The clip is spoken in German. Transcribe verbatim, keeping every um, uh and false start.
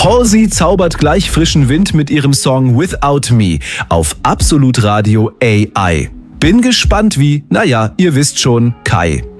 Halsey zaubert gleich frischen Wind mit ihrem Song Without Me auf Absolut Radio A I. Bin gespannt wie, naja, ihr wisst schon, Kai.